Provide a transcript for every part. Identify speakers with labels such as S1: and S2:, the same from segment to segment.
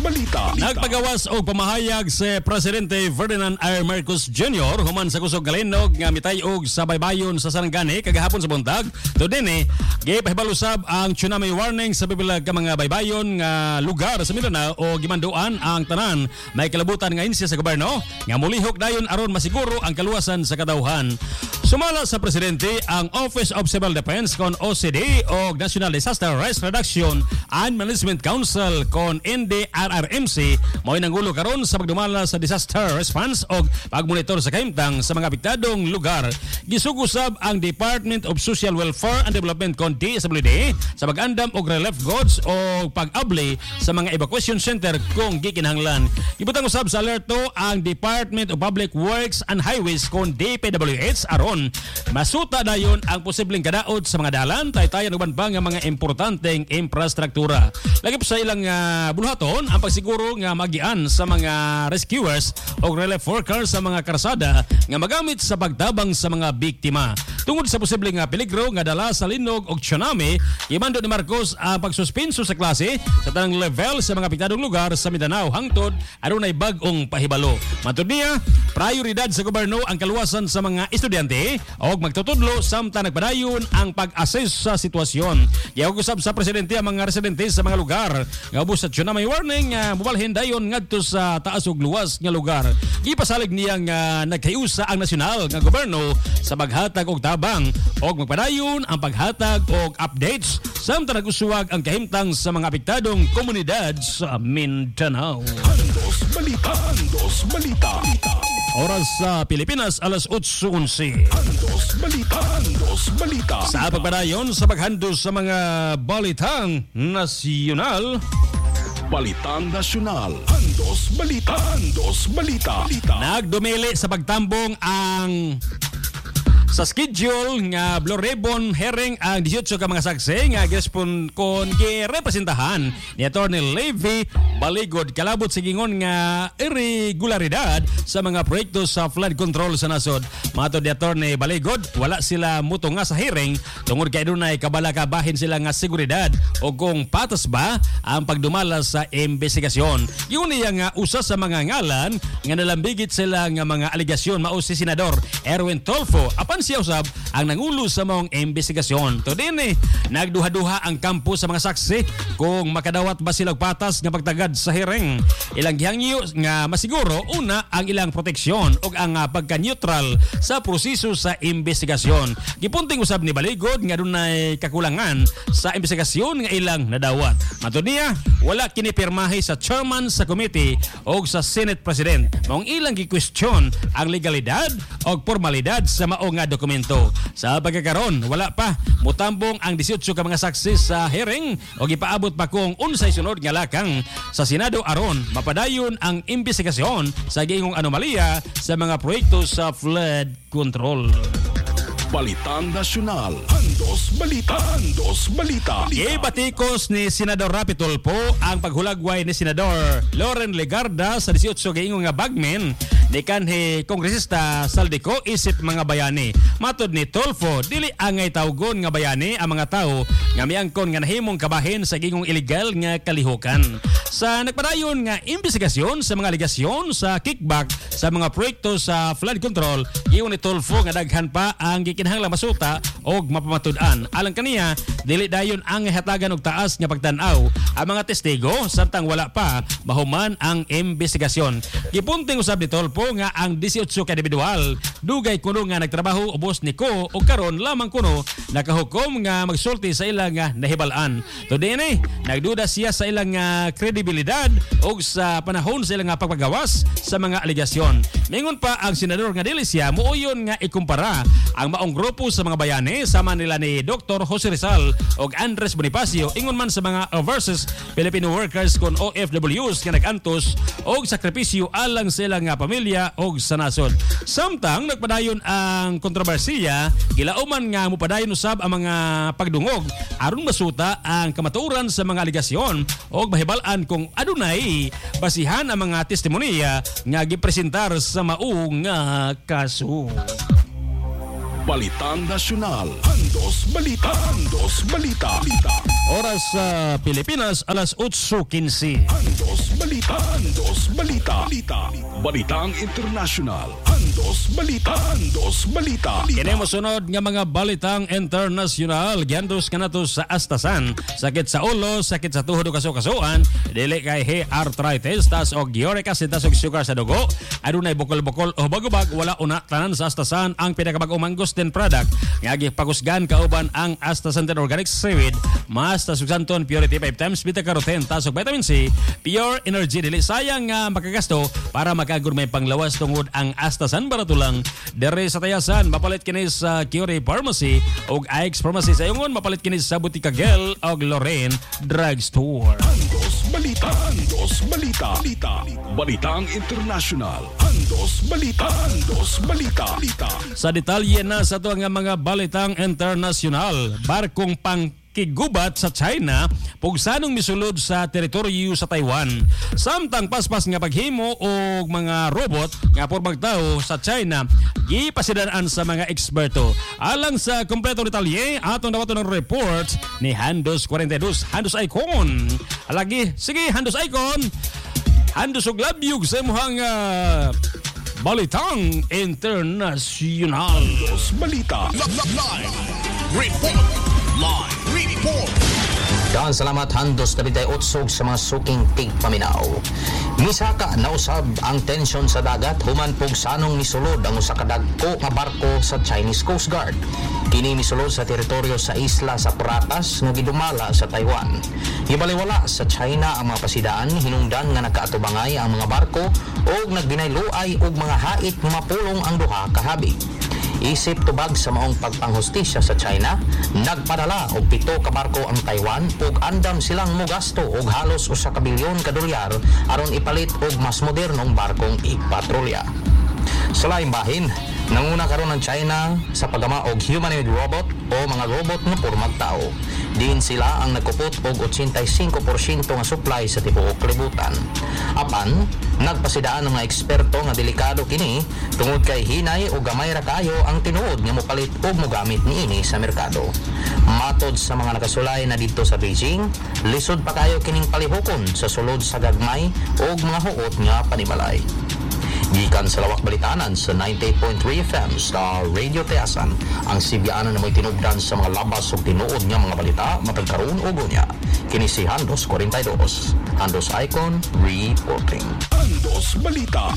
S1: Balita.
S2: Nagpagawas og pamahayag si Presidente Ferdinand R. Marcos Jr. human sa kusog kalinog nga mitay-og sa baybayon sa Sarangani kagahapon sa buntag. Tudini, gipahibalusab ang tsunami warning sa bibilag ka mga baybayon nga lugar sa Mindanao o gimanduan ang tanan may kalabutan nga insya sa gobyerno nga mulihok dayon aron masiguro ang kaluwasan sa kadauhan. Sumala sa Presidente ang Office of Civil Defense kon OCD o National Disaster Risk Reduction and Management Council kon NDRRMC mo'y nanggulo karon sa pagdumala sa disaster response o pagmonitor sa kahimtang sa mga apektadong lugar. Gisugusab ang Department of Social Welfare and Development kon DSWD sa pag-andam og relief goods o pag-abli sa mga evacuation center kung gikinahanglan. Ibutang usab sa alerto ang Department of Public Works and Highways kon DPWH aron masuta dayon ang posibleng kadaot sa mga dalan taytayan uban pa nga mga importanteng infrastruktura. Lagi pa sa ilang buluhaton ang pagsiguro nga magian sa mga rescuers o relief workers sa mga karsada nga magamit sa pagtabang sa mga biktima. Tungod sa posibleng peligro nga dala sa linog o tsunami, imando ni Marcos ang pagsuspenso sa klase sa tanang level sa mga apektadong lugar sa Mindanao hangtod adunay bag-ong pahibalo. Matud niya, prioridad sa gobyerno ang kaluwasan sa mga estudyante o magtutudlo samtang nagpadayon ang pag-assess sa sitwasyon. Giugusab sa Presidente ang mga residente sa mga lugar nga ubos sa tsunami warning mubalhin dayon ngadto sa taas ug luwas nga lugar. Gipasalig niya nga nagkayusa ang nasyonal nga gobyerno sa paghatag og tabang og magpadayon ang paghatag og updates samtang nagusuwag ang kahimtang sa mga apektadong komunidad sa Mindanao.
S1: Andos Balita. Andos Balita.
S2: Oras sa Pilipinas, alas 8:11.
S1: Andos Balita. Andos Balita.
S2: Sa pagpadayon sa paghandos sa mga balitang nasyonal.
S1: Balitang Nasyonal. Andos Balita. Andos Balita.
S2: Nagdumili sa pagtambong ang sa schedule nga Blue Ribbon hearing ang 18 ka mga saksi nga gispon kon girepresentahan ni Attorney Levy Baligod kalabot sa gingon nga irregularidad sa mga proyekto sa flood control sa nasod. Matod ni Attorney Baligod, wala sila mutunga sa hearing tungod kay dunay kabalakabahin sila nga seguridad o kung patas ba ang pagdumala sa investigasyon. Yun niya nga usa sa mga ngalan nga nalambigit sila nga mga aligasyon mao si Senador Erwin Tulfo apan siya usab ang nangulo sa mong investigasyon. To din nagduha-duha ang kampo sa mga saksi kung makadawat ba sila patas nga pagtagad sa hearing. Ilang gihangyo nga masiguro una ang ilang proteksyon o ang pagka-neutral sa proseso sa investigasyon. Gipunting usab ni Baligod nga dunay kakulangan sa investigasyon nga ilang nadawat. Matod niya, wala kinipirmahe sa chairman sa committee o sa Senate President. Maong ilang gi-question ang legalidad o formalidad sa mao nga dokumento. Sa pagkakaron, wala pa mutambong ang 18 ka mga saksi sa hearing o gipaabot pa kung unsay sunod nga lakang sa Senado aron mapadayon ang investigasyon sa giingong anomalya sa mga proyekto sa flood control.
S1: Balitang Nasyonal. Andos Balita. Andos Balita.
S2: Ibatikos ni Senador Rapi Tulfo ang paghulagway ni Senador Loren Legarda sa 18 giingong nga bagmen ni kanhi Kongresista Saldico isip mga bayani. Matod ni Tulfo, dili angay tawgon nga bayani ang mga tao nga miangkon nga nahimong kabahin sa giingong illegal nga kalihukan. Sa nagpadayon nga investigasyon sa mga aligasyon sa kickback sa mga proyekto sa flood control, giyon ni Tulfo nga daghan pa ang gikinahanglang masuta og mapamatud-an. Alang kaniya, dili dayon ang hatagan og taas nga pagtan-aw ang mga testigo samtang wala pa mahuman ang investigasyon. Gipunting usab ni Tulfo nga ang 18 ka individual dugay kuno nga nagtrabaho ubos ni ko o karon lamang kuno nakahukom nga magsulti sa ilang nahibal-an. To dinhi, nagduda siya sa ilang kredibilidad o sa panahon sa ilang pagpagawas sa mga aligasyon. Mingon pa ang senador nga dili siya muuyon nga ikumpara ang maong grupo sa mga bayani sama nila ni Dr. Jose Rizal o Andres Bonifacio ingon man sa mga versus Filipino workers kon OFWs nga nagantos og sakripisyo alang sa ilang pamilya og sa nasod. Samtang nagpadayon ang kontrobersiya, gilauman nga mupadayon usab ang mga pagdungog aron masuta ang kamatuoran sa mga aligasyon og mahibal-an kung adunay basihan ang mga testimonya nga gipresentar sa maong nga kaso.
S1: Balitang Nasyonal. Andos Balita. Andos Balita.
S2: Oras sa Pilipinas, alas 8:15.
S1: Andos Balita. Andos Balita. Balitang Internasyonal. Andos Balita. Andos Balita.
S2: Kini mosunod nga mga balitang internasyonal. Giandos kanato sa astasan. Sakit sa ulo, sakit sa tuhod o kaso-kasuan, dili kay arthritis, tas og uric acid, tas og sugar sa dugo. Adunay bukol-bukol o bagubag, wala una tanan sa astasan ang pinakabag-ong mangustin product. Nga gipakusgan kauban ang astasan organic seaweed, mas tasugsanton purity 5 times beta-carotene, tas og vitamin C, pure energy. Dili sayang nga makagasto para makagurmay panglawas tungod ang astasan barato lang. Dere sa tayasan, mapalit kini sa Curie Pharmacy og Ike's Pharmacy sa Yungon, mapalit kini sa Butika Gel og Lorraine Drugstore.
S1: Andos Balita. Andos Balita. Balitang Internasyonal. Andos Balita. Andos Balita.
S2: Sa detalye na sa ito nga mga balitang internasyonal, barkong pangkigubat sa China pugsanong misulod sa teritoryo sa Taiwan. Samtang paspas nga paghimo og mga robot nga pormang tao sa China, gipasidaan sa mga eksperto. Alang sa kompleto detalye, atong dawaton ng report ni Handos 42, Handos Icon. Alagi, sige Handos Icon, Handos og labyog sa imuhang balitang internasyonal.
S1: Andos Balita.
S3: Live report. Daan salamat Handos 38 sa mga suking tigpaminaw. Misaka na usab ang tensyon sa dagat human pugsanong misulod ang usa ka dagko nga barko sa Chinese Coast Guard. Kini misulod sa teritoryo sa isla sa Pratas nga gidumala sa Taiwan. Gibaliwala sa China ang mga pasidaan, hinungdan nga nagkaatubangay ang mga barko og nagbinayluay og mga hait nga mapulong ang duha ka habi. Isip tubag sa maong pagpanghustisya sa China, nagpadala og 7 ka barko ang Taiwan ug andam silang mogasto og halos $1 bilyon dolyar aron ipalit og mas modernong barkong ipatrolya. Sa laing bahin, nanguna karon ang China sa paggama og humanoid robot o mga robot nga pormag tao. Diin sila ang nagkupot og 85% nga supply sa tibuok kalibutan. Apan, nagpasidaan ng mga eksperto nga delikado kini tungod kay hinay o gamay ra kayo ang tinuod nga mopalit og mogamit niini sa merkado. Matod sa mga nakasulay na dito sa Beijing, lisod pa kayo kining palihokon sa sulod sa gagmay og mga huot nga panimalay. Gikan sa Lawak Balitanan sa 98.3 FM sa Radio Teasan, ang sibyaanan na may tinugdan sa mga labas o tinuod nga mga balita matag karon ug unya. Kini si Handos 42, Handos Icon reporting.
S1: Andos Balita.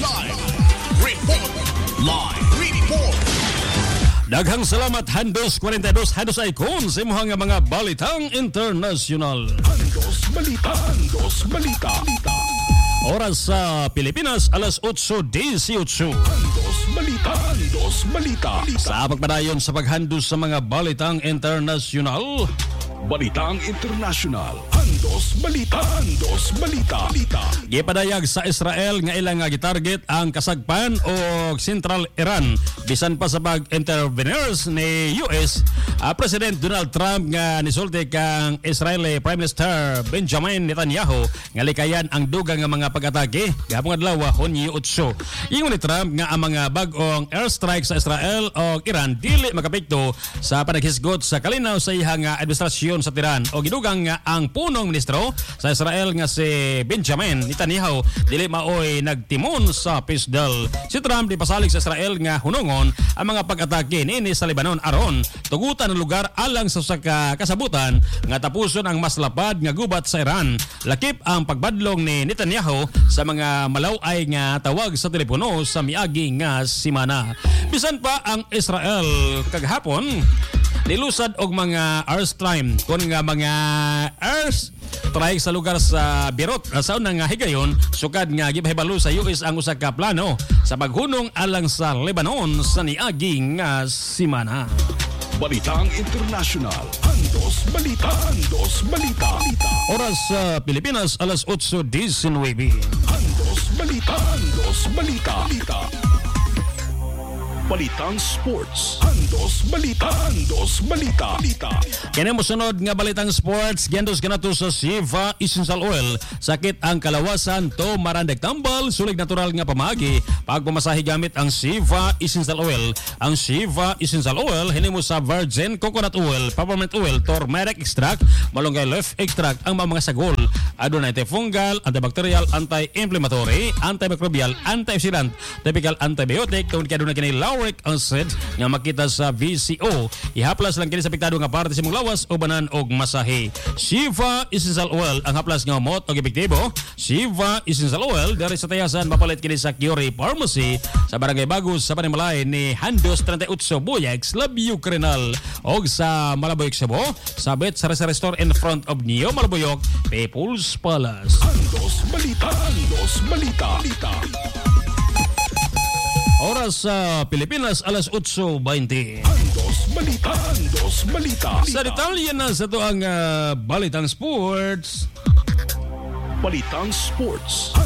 S3: Live report.
S2: Daghang salamat Handos 42, Handos Icon sa imuhang mga balitang internasyonal.
S1: Andos Balita. Andos Balita.
S2: Oras sa Pilipinas, alas 8:18.
S1: Andos Balita. Andos Balita.
S2: Sa pagpadayon sa paghandos sa mga balitang internasyonal,
S1: Balitang Internasyonal. Andos Balita. Andos Balita.
S2: gipadayag sa Israel nga ilang nga gitarget ang kasagpan o Central Iran bisan pa sa pag-interveners ni US President Donald Trump nga nisulti kang Israeli Prime Minister Benjamin Netanyahu nga likayan ang dugang nga mga pag-atake gahapon adlaw Hunyo 8. Ingon ni Trump nga ang mga bag-ong airstrike sa Israel o Iran dili makapekto sa panaghisgot sa kalinaw sa ihang administrasyon sa Tiran o gidugang nga ang punong ministro sa Israel nga si Benjamin Netanyahu dili maoy nagtimon sa pisdal. Si Trump dipasalig sa Israel nga hunongon ang mga pag-atake niini sa Lebanon aron tugutan ang lugar alang sa usa ka kasabutan nga tapuson ang mas lapad nga gubat sa Iran. Lakip ang pagbadlong ni Netanyahu sa mga malaway nga tawag sa telepono sa miagi nga simana. Bisan pa ang Israel kaghapon nilusad og mga airstrike kon nga mga airstrike sa lugar sa Beirut sa unang nga higayon sukad nga gipahibalo sa US ang usa ka plano sa paghunong alang sa Lebanon sa niagi nga simana.
S1: Balitang Internasyonal. Andos Balita. Andos Balita.
S2: Oras sa Pilipinas, alas 8:19.
S1: Andos Balita. Andos Balita. Balitang Sports. Andos Balita. Andos Balita.
S2: Kini mo sunod nga balitang sports, giandos kanato sa Siva Essential Oil. Sakit ang kalawasan to marandag tambal, sulig natural nga pamagi pagpamasahe gamit ang Siva Essential Oil. Ang Siva Essential Oil hinimo sa virgin coconut oil, peppermint oil, turmeric extract, malunggay leaf extract ang mga sagol. Adunay antifungal, antibacterial, anti-inflammatory, antimicrobial, antioxidant, typical antibiotic tungod kay adunay kini lauric acid nga makita sa VCO. Ihaplas lang kini sa apektado nga parte sa imong lawas o banan og masahe. Siva Essential Oil ang haplas nga mot og epektibo. Siva Essential Oil diri sa tayasan mapalit kini sa Curie Pharmacy sa Barangay Bagus sa Panimalay ni Handos 38 Buyag, Slabyuk Renal og sa Malaboyok Cebu, sabit sa Restaurant in front of Neo Malaboyok, People's Palace.
S1: Andos Balita. Andos Balita.
S2: Oras sa Pilipinas, alas 8:20.
S1: Andos Balita. Andos Balita.
S2: Sa detalye na sa to ang balitang sports.
S1: Balitang Sports.